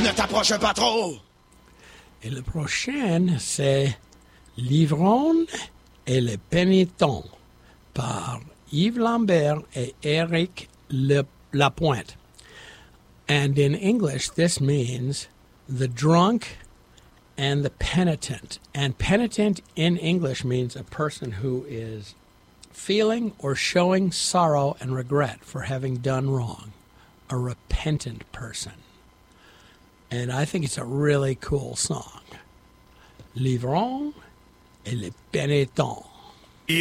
Ne t'approche pas trop. Et le prochain, c'est L'ivrogne et le pénitent par Yves Lambert et Éric Lapointe. And in English, this means the drunk and the penitent. And penitent in English means a person who is feeling or showing sorrow and regret for having done wrong. A repentant person. And I think it's a really cool song. L'ivrogne et le pénitent.